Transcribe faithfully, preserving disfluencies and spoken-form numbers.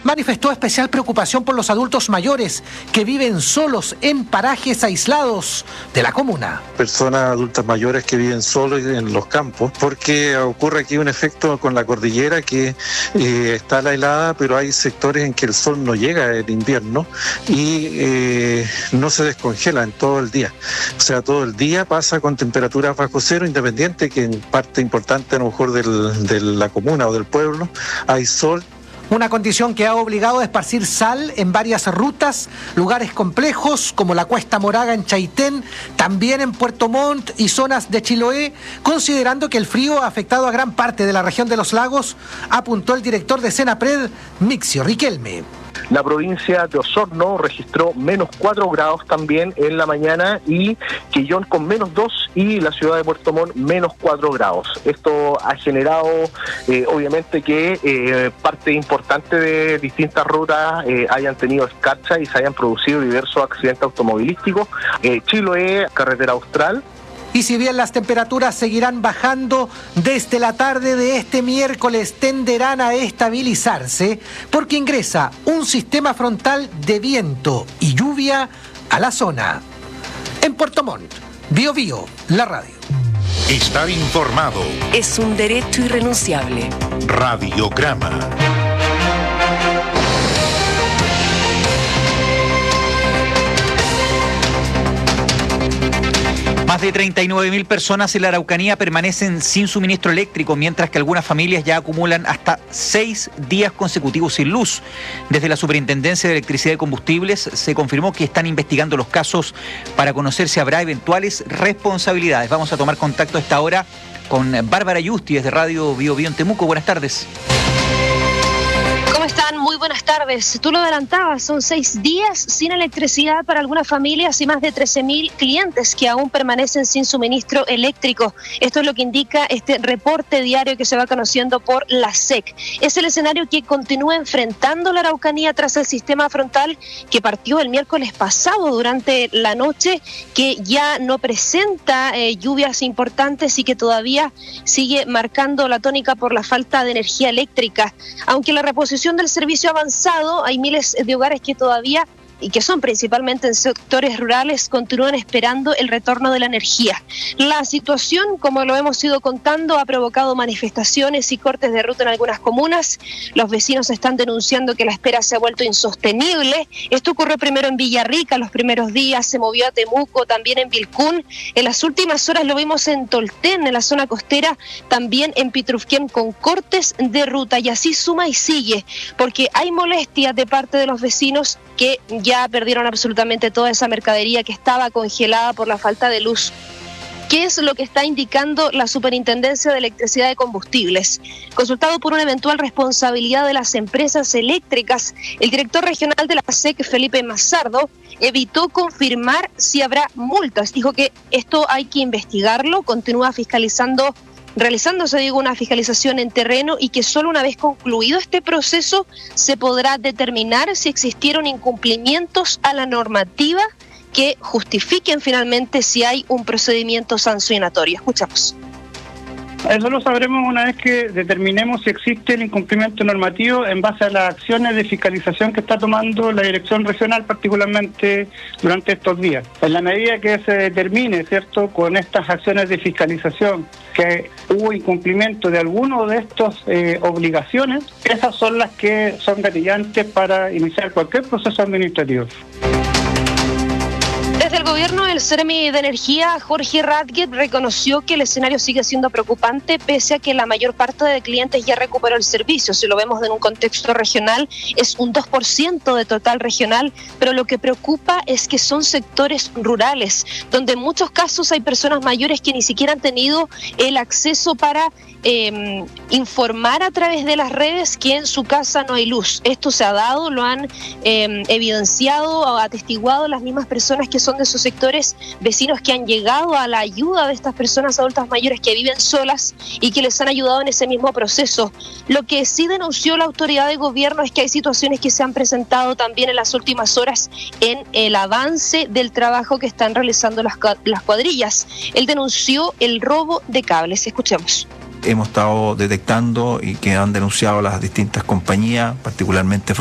manifestó especial preocupación por los adultos mayores que viven solos en parajes aislados de la comuna. Personas adultas mayores que viven solos en los campos, porque ocurre aquí un efecto con la cordillera que eh, está la helada, pero hay sectores en que el sol no llega en invierno y eh, no se descongela en todo el día. O sea, todo el día pasa con temperaturas bajo cero, independiente que en parte importante a lo mejor del, de la comuna o del pueblo hay sol. Una condición que ha obligado a esparcir sal en varias rutas, lugares complejos como la Cuesta Moraga en Chaitén, también en Puerto Montt y zonas de Chiloé, considerando que el frío ha afectado a gran parte de la región de los lagos, apuntó el director de Senapred, Mixio Riquelme. La provincia de Osorno registró menos cuatro grados también en la mañana y Quillón con menos dos y la ciudad de Puerto Montt menos cuatro grados. Esto ha generado eh, obviamente que eh, parte importante de distintas rutas eh, hayan tenido escarcha y se hayan producido diversos accidentes automovilísticos. Eh, Chiloé, carretera austral. Y si bien las temperaturas seguirán bajando, desde la tarde de este miércoles tenderán a estabilizarse porque ingresa un sistema frontal de viento y lluvia a la zona. En Puerto Montt, Bío Bío, la radio. Estar informado es un derecho irrenunciable. Radiograma. Más de treinta y nueve mil personas en la Araucanía permanecen sin suministro eléctrico, mientras que algunas familias ya acumulan hasta seis días consecutivos sin luz. Desde la Superintendencia de Electricidad y Combustibles se confirmó que están investigando los casos para conocer si habrá eventuales responsabilidades. Vamos a tomar contacto a esta hora con Bárbara Yusti desde Radio Bío Bío en Temuco. Buenas tardes. ¿Cómo están? Muy buenas tardes. Tú lo adelantabas, son seis días sin electricidad para algunas familias y más de trece mil clientes que aún permanecen sin suministro eléctrico. Esto es lo que indica este reporte diario que se va conociendo por la S E C. Es el escenario que continúa enfrentando la Araucanía tras el sistema frontal que partió el miércoles pasado durante la noche, que ya no presenta eh, lluvias importantes y que todavía sigue marcando la tónica por la falta de energía eléctrica. Aunque la reposición del servicio avanzado, hay miles de hogares que todavía, y que son principalmente en sectores rurales, continúan esperando el retorno de la energía. La situación, como lo hemos ido contando, ha provocado manifestaciones y cortes de ruta en algunas comunas. Los vecinos están denunciando que la espera se ha vuelto insostenible. Esto ocurrió primero en Villarrica los primeros días, se movió a Temuco, también en Vilcún. En las últimas horas lo vimos en Tolten, en la zona costera, también en Pitrufquén, con cortes de ruta. Y así suma y sigue, porque hay molestias de parte de los vecinos que ya Ya perdieron absolutamente toda esa mercadería que estaba congelada por la falta de luz. ¿Qué es lo que está indicando la Superintendencia de Electricidad y Combustibles? Consultado por una eventual responsabilidad de las empresas eléctricas, el director regional de la S E C, Felipe Mazzardo, evitó confirmar si habrá multas. Dijo que esto hay que investigarlo, continúa fiscalizando realizándose, digo, una fiscalización en terreno y que solo una vez concluido este proceso se podrá determinar si existieron incumplimientos a la normativa que justifiquen finalmente si hay un procedimiento sancionatorio. Escuchamos. Eso lo sabremos una vez que determinemos si existe el incumplimiento normativo en base a las acciones de fiscalización que está tomando la dirección regional, particularmente durante estos días. En la medida que se determine, ¿cierto?, con estas acciones de fiscalización que hubo incumplimiento de alguno de estas eh, obligaciones, esas son las que son gatillantes para iniciar cualquier proceso administrativo. Desde el gobierno, el Seremi de Energía, Jorge Radget, reconoció que el escenario sigue siendo preocupante pese a que la mayor parte de clientes ya recuperó el servicio. Si lo vemos en un contexto regional, es un dos por ciento de total regional, pero lo que preocupa es que son sectores rurales, donde en muchos casos hay personas mayores que ni siquiera han tenido el acceso para eh, informar a través de las redes que en su casa no hay luz. Esto se ha dado, lo han eh, evidenciado o atestiguado las mismas personas que son de esos sectores, vecinos que han llegado a la ayuda de estas personas adultas mayores que viven solas y que les han ayudado en ese mismo proceso. Lo que sí denunció la autoridad de gobierno es que hay situaciones que se han presentado también en las últimas horas en el avance del trabajo que están realizando las, las cuadrillas. Él denunció el robo de cables. Escuchemos. Hemos estado detectando y que han denunciado las distintas compañías, particularmente